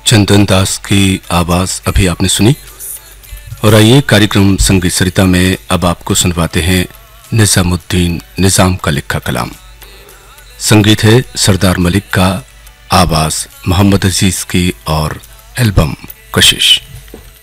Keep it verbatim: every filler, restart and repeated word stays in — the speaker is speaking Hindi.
चंदन दास की आवाज़ अभी आपने सुनी। और आइए कार्यक्रम संगीत सरिता में अब आपको सुनवाते हैं निजामुद्दीन निजाम का लिखा कलाम। संगीत है सरदार मलिक का, आवाज़ मोहम्मद अजीज़ की और एल्बम कशिश।